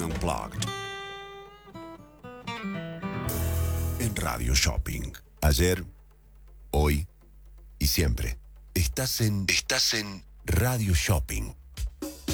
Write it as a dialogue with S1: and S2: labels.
S1: Unplugged. En Radio Shopping. Ayer, hoy y siempre. Estás en Radio Shopping.